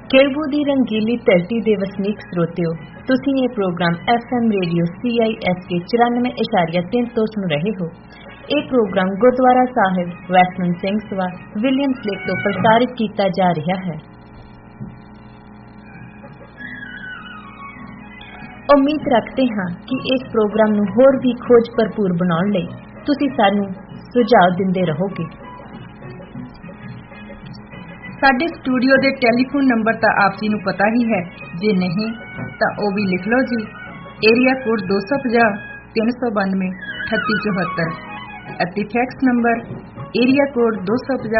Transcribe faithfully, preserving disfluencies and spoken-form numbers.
केबू ਦੀ रंगीली धरती ਦੇ ਵਸਨੀਕ ਸਰੋਤਿਓ, ਤੁਸੀਂ ਇਹ programme F M radio C I S K ਚੁਰਾਨਵੇਂ ਇਸ਼ਾਰੀਆ ਤਿੰਨ ਤੋਂ ਸੁਣ ਰਹੇ ਹੋ। ਇਹ ਪ੍ਰੋਗਰਾਮ ਗੁਰਦੁਆਰਾ ਸਾਹਿਬ western Singh Sabha Williams lake ਤੋਂ ਪ੍ਰਸਾਰਿਤ ਕੀਤਾ ਜਾ ਰਿਹਾ ਹੈ। ਉਮੀਦ ਰੱਖਦੇ ਹਾਂ ਕਿ ਇਸ ਪ੍ਰੋਗਰਾਮ ਨੂੰ ਹੋਰ ਵੀ ਖੋਜ ਭਰਪੂਰ ਬਣਾਉਣ ਲਈ ਤੁਸੀਂ ਸਾਨੂੰ ਸੁਝਾਅ ਦਿੰਦੇ ਰਹੋਗੇ। ਸਾਡੇ ਸਟੂਡੀਓ ਦੇ ਟੈਲੀਫੋਨ ਨੰਬਰ ਤਾਂ ਆਪ ਜੀ ਨੂੰ ਪਤਾ ਹੀ ਹੈ, ਜੇ ਨਹੀਂ ਤਾਂ ਉਹ ਵੀ ਲਿਖ ਲਓ ਜੀ। ਏਰੀਆ ਕੋਡ ਦੋ ਸੌ ਪੰਜਾਹ ਤਿੰਨ ਸੌ ਬਾਨਵੇਂ ਅਠੱਤੀ ਚੌਹੱਤਰ ਅਤੇ ਫੈਕਸ ਨੰਬਰ ਏਰੀਆ ਕੋਡ ਦੋ ਸੌ ਪੰਜਾਹ